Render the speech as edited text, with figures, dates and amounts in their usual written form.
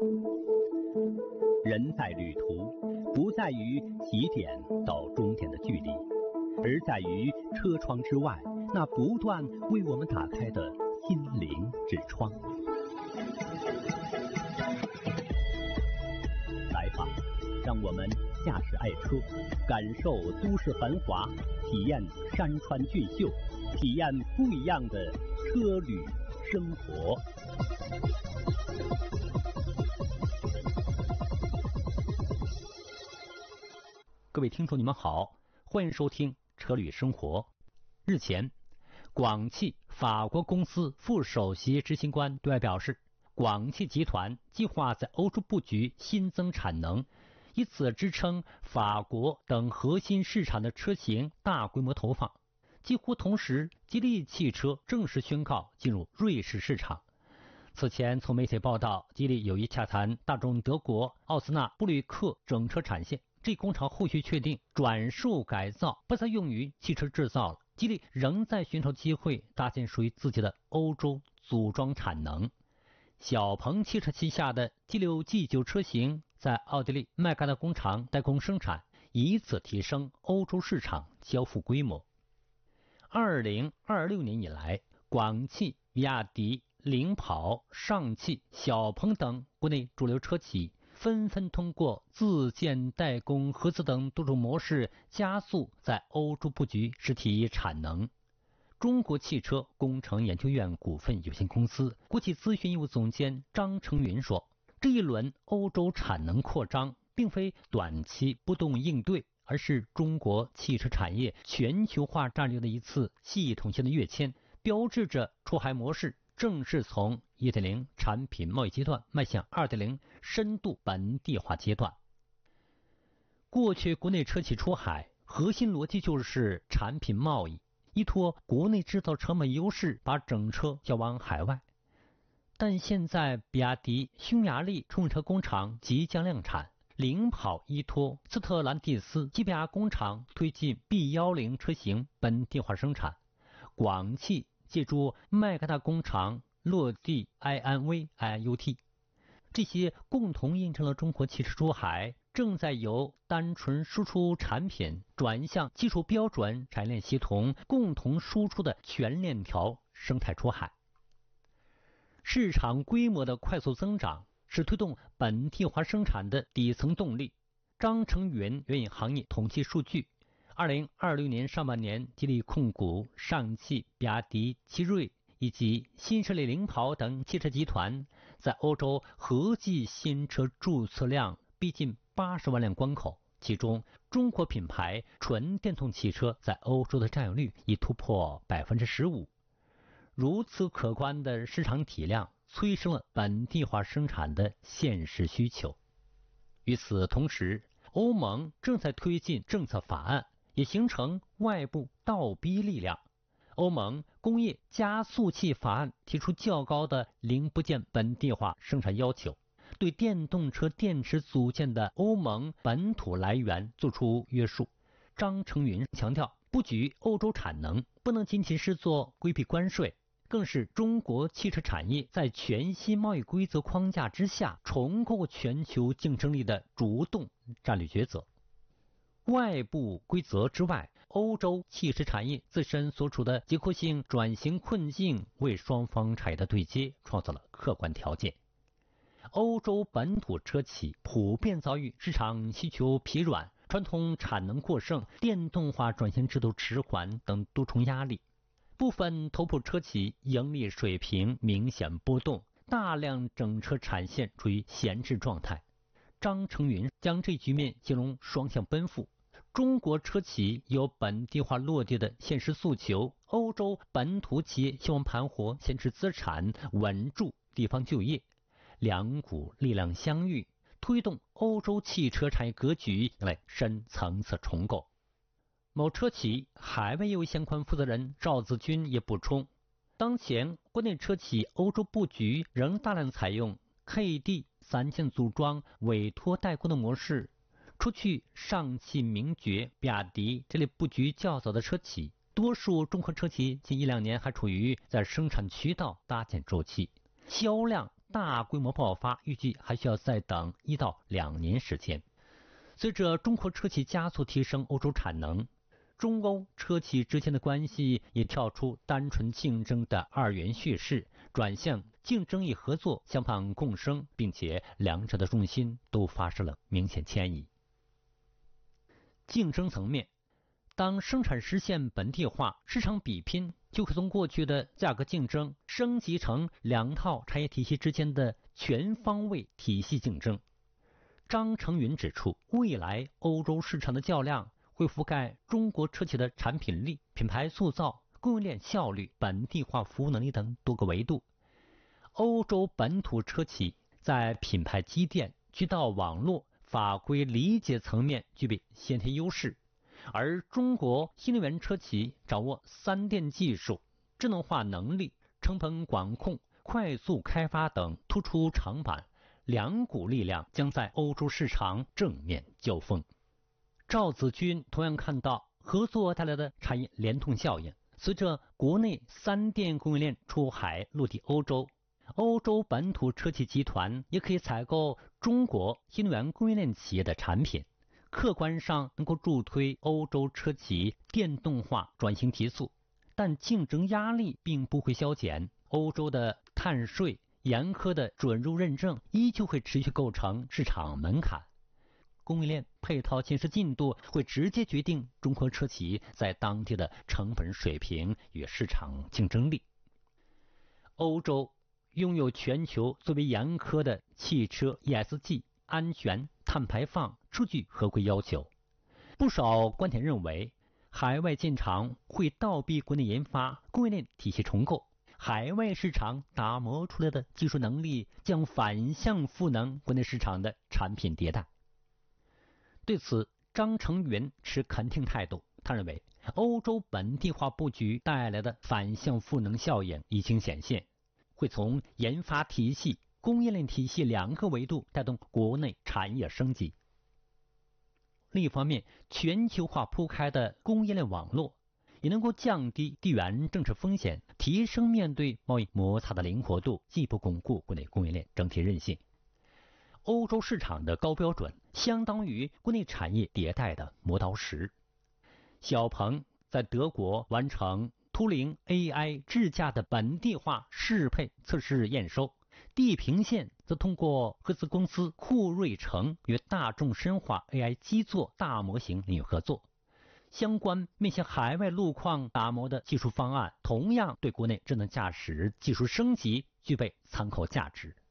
人在旅途，不在于起点到终点的距离，而在于车窗之外那不断为我们打开的心灵之窗。来吧，让我们驾驶爱车，感受都市繁华，体验山川俊秀，体验不一样的车旅生活。各位听众，你们好，欢迎收听车旅生活。日前，广汽法国公司副首席执行官对外表示，广汽集团计划在欧洲布局新增产能，以此支撑法国等核心市场的车型大规模投放。几乎同时，吉利汽车正式宣告进入瑞士市场。此前，从媒体报道，吉利有意洽谈大众德国奥斯纳布吕克整车产线，这工厂后续确定转售改造，不再用于汽车制造了。吉利仍在寻找机会搭建属于自己的欧洲组装产能。小鹏汽车旗下的 G6、G9 车型在奥地利麦加的工厂代工生产，以此提升欧洲市场交付规模。2026年以来，广汽、比亚迪、领跑、上汽、小鹏等国内主流车企纷纷通过自建、代工、合资等多种模式加速在欧洲布局实体产能。中国汽车工程研究院股份有限公司国际咨询业务总监张成云说，这一轮欧洲产能扩张并非短期波动应对，而是中国汽车产业全球化战略的一次系统性的跃迁，标志着出海模式正式从 1.0 产品贸易阶段迈向 2.0 深度本地化阶段。过去国内车企出海核心逻辑就是产品贸易，依托国内制造成本优势把整车销往海外。但现在比亚迪匈牙利乘用车工厂即将量产，领跑依托斯特兰蒂斯基比亚工厂推进 B10 车型本地化生产，广汽借助麦加大工厂落地 INV、IUT， 这些共同印证了中国汽车出海正在由单纯输出产品转向技术标准、产业链协同共同输出的全链条生态出海。市场规模的快速增长是推动本地化生产的底层动力。张成云援引行业统计数据，2026年上半年，吉利控股、上汽、比亚迪、奇瑞以及新势力领跑等汽车集团在欧洲合计新车注册量逼近80万辆关口，其中中国品牌纯电动汽车在欧洲的占有率已突破 15%。 如此可观的市场体量催生了本地化生产的现实需求。与此同时，欧盟正在推进政策法案，也形成外部倒逼力量。欧盟工业加速器法案提出较高的零部件本地化生产要求，对电动车电池组件的欧盟本土来源做出约束。张成云强调，布局欧洲产能不能仅仅是做规避关税，更是中国汽车产业在全新贸易规则框架之下重构全球竞争力的主动战略抉择。外部规则之外，欧洲汽车产业自身所处的结构性转型困境为双方产业的对接创造了客观条件。欧洲本土车企普遍遭遇市场需求疲软、传统产能过剩、电动化转型制度迟缓等多重压力，部分头部车企盈利水平明显波动，大量整车产线处于闲置状态。张成云将这局面形容双向奔赴，中国车企有本地化落地的现实诉求，欧洲本土企业希望盘活闲置资产，稳住地方就业，两股力量相遇，推动欧洲汽车产业格局迎来深层次重构。某车企海外业务相关负责人赵子军也补充，当前国内车企欧洲布局仍大量采用 KD 散件组装委托代工的模式，除去上汽、名爵、比亚迪这类布局较早的车企，多数中国车企近1-2年还处于在生产渠道搭建周期，销量大规模爆发，预计还需要再等1到2年时间。随着中国车企加速提升欧洲产能，中欧车企之间的关系也跳出单纯竞争的二元叙事，转向竞争与合作，相伴共生，并且两者的重心都发生了明显迁移。竞争层面，当生产实现本地化，市场比拼就会从过去的价格竞争升级成两套产业体系之间的全方位体系竞争。张成云指出，未来欧洲市场的较量会覆盖中国车企的产品力、品牌塑造、供应链效率、本地化服务能力等多个维度。欧洲本土车企在品牌积淀、渠道网络、法规理解层面具备先天优势，而中国新能源车企掌握3电技术、智能化能力、成本管控、快速开发等突出长板，两股力量将在欧洲市场正面交锋。赵子军同样看到合作带来的产业联动效应，随着国内3电供应链出海落地欧洲，欧洲本土车企集团也可以采购中国新能源供应链企业的产品，客观上能够助推欧洲车企电动化转型提速，但竞争压力并不会消减。欧洲的碳税、严苛的准入认证依旧会持续构成市场门槛。供应链配套建设进度会直接决定中国车企在当地的成本水平与市场竞争力。欧洲拥有全球最为严苛的汽车 ESG 安全、碳排放、数据合规要求。不少观点认为，海外建厂会倒逼国内研发供应链体系重构，海外市场打磨出来的技术能力将反向赋能国内市场的产品迭代。对此，张成云持肯定态度。他认为，欧洲本地化布局带来的反向赋能效应已经显现，会从研发体系、供应链体系2个维度带动国内产业升级。另一方面，全球化铺开的供应链网络也能够降低地缘政治风险，提升面对贸易摩擦的灵活度，进一步巩固国内供应链整体韧性。欧洲市场的高标准相当于国内产业迭代的磨刀石。小鹏在德国完成图灵 AI 智驾的本地化适配测试验收，地平线则通过合资公司酷睿城与大众深化 AI 基座大模型领域合作。相关面向海外路况打磨的技术方案，同样对国内智能驾驶技术升级具备参考价值。